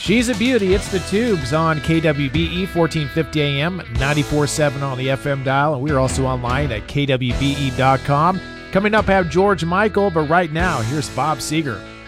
She's a beauty. It's the Tubes on KWBE 1450 AM, 94.7 on the FM dial, and we're also online at kwbe.com. Coming up, have George Michael, but right now, here's Bob Seger.